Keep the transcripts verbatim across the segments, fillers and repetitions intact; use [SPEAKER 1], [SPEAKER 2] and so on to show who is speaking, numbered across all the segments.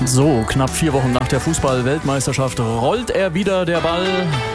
[SPEAKER 1] So, knapp vier Wochen nach der Fußball-Weltmeisterschaft rollt er wieder, der Ball,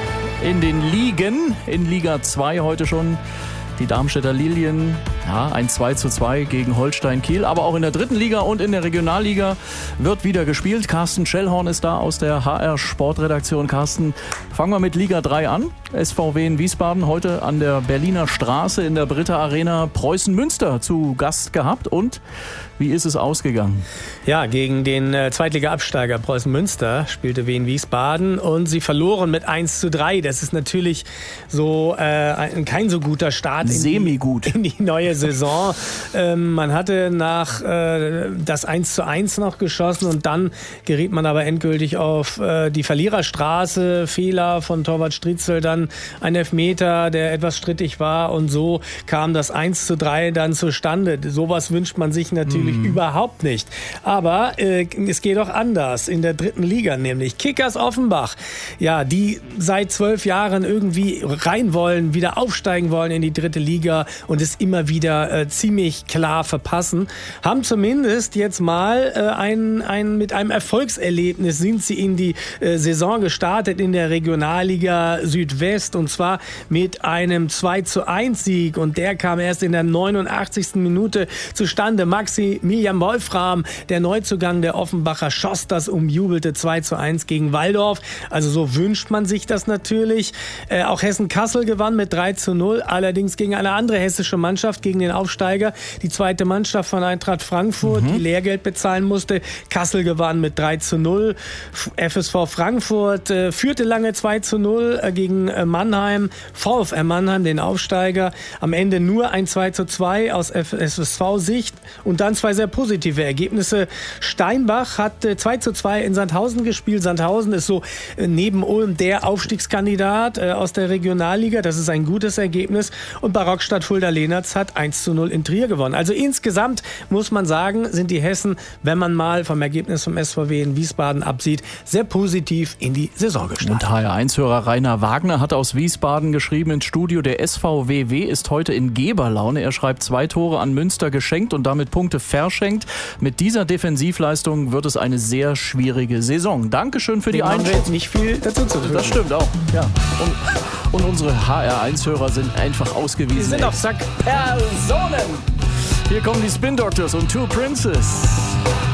[SPEAKER 1] in den Ligen. In Liga zwei heute schon die Darmstädter Lilien. Ja, ein zwei zu zwei gegen Holstein Kiel. Aber auch in der dritten Liga und in der Regionalliga wird wieder gespielt. Carsten Schellhorn ist da aus der H R Sportredaktion. Carsten, fangen wir mit Liga drei an. S V W in Wiesbaden heute an der Berliner Straße in der Britta Arena Preußen Münster zu Gast gehabt. Und wie ist es ausgegangen?
[SPEAKER 2] Ja, gegen den äh, Zweitliga-Absteiger Preußen Münster spielte Wien Wiesbaden und sie verloren mit eins zu drei. Das ist natürlich so äh, ein, kein so guter Start in
[SPEAKER 1] Semi-gut.
[SPEAKER 2] Die, in die neue Saison. Ähm, man hatte nach äh, das eins zu eins noch geschossen und dann geriet man aber endgültig auf äh, die Verliererstraße. Fehler von Torwart Stritzel, dann ein Elfmeter, der etwas strittig war, und so kam das eins zu drei dann zustande. Sowas wünscht man sich natürlich mm. überhaupt nicht. Aber äh, es geht auch anders in der dritten Liga, nämlich Kickers Offenbach. Ja, die seit zwölf Jahren irgendwie rein wollen, wieder aufsteigen wollen in die dritte Liga und es immer wieder äh, ziemlich klar verpassen, haben zumindest jetzt mal äh, ein, ein, mit einem Erfolgserlebnis sind sie in die äh, Saison gestartet in der Regionalliga Südwest, und zwar mit einem zwei zu eins Sieg, und der kam erst in der neunundachtzigsten Minute zustande. Maximilian Wolfram, der Neuzugang der Offenbacher, schoss das umjubelte zwei zu eins gegen Walldorf. Also so wünscht man sich das natürlich. Äh, auch Hessen-Kassel gewann mit drei zu null, allerdings gegen eine andere hessische Mannschaft, gegen den Aufsteiger, die zweite Mannschaft von Eintracht Frankfurt, mhm. die Lehrgeld bezahlen musste. Kassel gewann mit drei zu null. F S V Frankfurt äh, führte lange zwei zu null äh, gegen äh, Mannheim. VfR Mannheim, den Aufsteiger, am Ende nur ein zwei zu zwei aus S S V-Sicht, und dann zwei sehr positive Ergebnisse. Steinbach hat äh, zwei zu zwei in Sandhausen gespielt. Sandhausen ist so äh, neben Ulm der Aufstiegskandidat äh, aus der Regionalliga. Das ist ein gutes Ergebnis. Und Barockstadt Fulda-Lehnertz hat eins zu null in Trier gewonnen. Also insgesamt muss man sagen, sind die Hessen, wenn man mal vom Ergebnis vom S V W in Wiesbaden absieht, sehr positiv in die Saison gestartet.
[SPEAKER 1] Und H R eins-Hörer Rainer Wagner hat aus Wiesbaden geschrieben ins Studio, der S V W W ist heute in Geberlaune. Er schreibt, zwei Tore an Münster geschenkt und damit Punkte verschenkt. Mit dieser Defensivleistung wird es eine sehr schwierige Saison. Dankeschön für die Einschätzung.
[SPEAKER 2] Nicht viel dazu zu tun.
[SPEAKER 1] Das stimmt auch. Ja. Und, und unsere H R eins-Hörer sind einfach ausgewiesen.
[SPEAKER 2] Wir sind auf Sack Personen.
[SPEAKER 1] Hier kommen die Spin Doctors und Two Princes.